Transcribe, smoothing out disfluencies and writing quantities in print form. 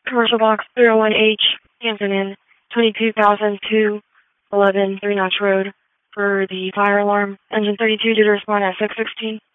Commercial box 301H, Hampton Inn, 22,002, 11 Three Notch Road, for the fire alarm. Engine 32 did respond at 6:16.